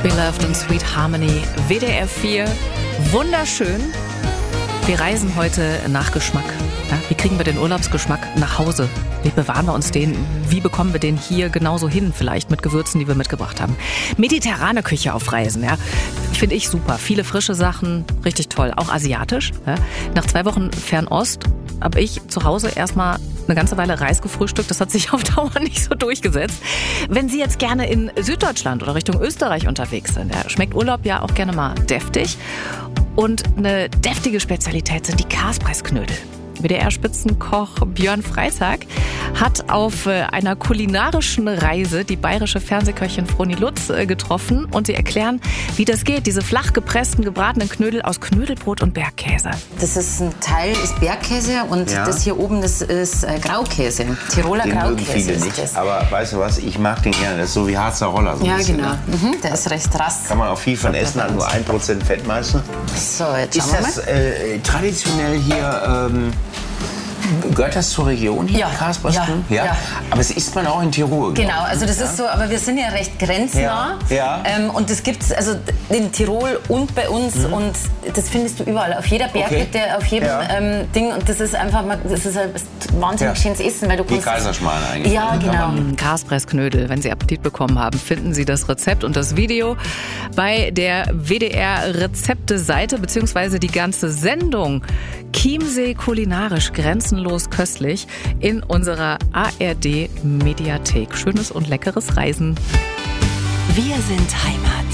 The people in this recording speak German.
Beloved und Sweet Harmony, WDR 4, wunderschön. Wir reisen heute nach Geschmack. Ja, wie kriegen wir den Urlaubsgeschmack nach Hause? Wie bewahren wir uns den? Wie bekommen wir den hier genauso hin? Vielleicht mit Gewürzen, die wir mitgebracht haben. Mediterrane Küche auf Reisen, ja, finde ich super. Viele frische Sachen, richtig toll. Auch asiatisch. Ja. Nach 2 Wochen Fernost habe ich zu Hause erstmal eine ganze Weile Reis gefrühstückt. Das hat sich auf Dauer nicht so durchgesetzt. Wenn Sie jetzt gerne in Süddeutschland oder Richtung Österreich unterwegs sind, ja, schmeckt Urlaub ja auch gerne mal deftig. Und eine deftige Spezialität sind die Kaspressknödel. WDR-Spitzenkoch Björn Freitag hat auf einer kulinarischen Reise die bayerische Fernsehköchin Froni Lutz getroffen und sie erklären, wie das geht, diese flach gepressten, gebratenen Knödel aus Knödelbrot und Bergkäse. Das ist ein Teil ist Bergkäse und das hier oben, das ist Graukäse, Tiroler den Graukäse. Mögen viele ist nicht, das. aber weißt du was, ich mag den gerne, das ist so wie Harzer Roller. So Ja, ein bisschen, genau, ne? der ist recht rass. Kann man auch viel von essen, hat nur 1% Fett meistens. So, jetzt schauen Ist wir das mal. traditionell hier, gehört das zur Region hier, Ja, Kaspressknödel? ja. Aber es isst man auch in Tirol. Genau, also das ist so, aber wir sind ja recht grenznah. Ja. Und das gibt's also in Tirol und bei uns und das findest du überall, auf jeder Berghütte, auf jedem Ding. Und das ist einfach, das ist ein wahnsinnig schönes Essen, weil du Wie kannst... Kaiserschmarrn eigentlich. Ja, genau. Kaspressknödel. Wenn Sie Appetit bekommen haben, finden Sie das Rezept und das Video bei der WDR-Rezepte-Seite beziehungsweise die ganze Sendung Chiemsee kulinarisch grenzenlos köstlich in unserer ARD-Mediathek. Schönes und leckeres Reisen. Wir sind Heimat.